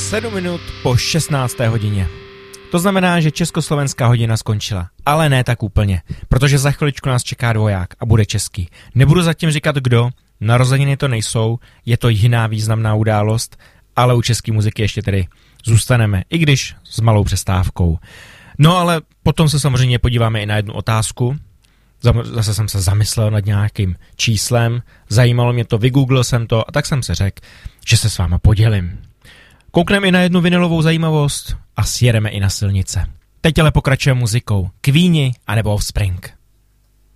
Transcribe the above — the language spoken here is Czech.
7 minut po 16. hodině. To znamená, že československá hodina skončila. Ale ne tak úplně, protože za chviličku nás čeká dvoják a bude český. Nebudu zatím říkat kdo, narozeniny to nejsou, je to jiná významná událost, ale u české muziky ještě tedy zůstaneme, i když s malou přestávkou. No ale potom se samozřejmě podíváme i na jednu otázku. Zase jsem se zamyslel nad nějakým číslem, zajímalo mě to, vygooglil jsem to a tak jsem se řekl, že se s váma podělím. Koukneme i na jednu vinilovou zajímavost a sjedeme i na silnice. Teď ale pokračujeme muzikou. Queeni anebo Offspring.